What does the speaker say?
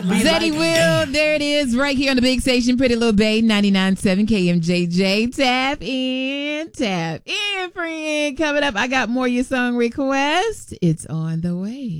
Zeddy Will, there it is, right here on the big station, Pretty Little Bay, 99.7 KMJJ. Tap in, friend. Coming up, I got more your song request. It's on the way.